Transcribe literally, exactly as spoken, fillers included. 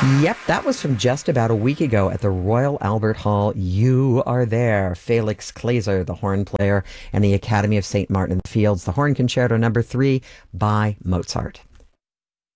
Yep, that was from just about a week ago at the Royal Albert Hall. You Are There. Felix Glazer, the horn player, and the Academy of Saint Martin in the Fields, the Horn Concerto number three by Mozart.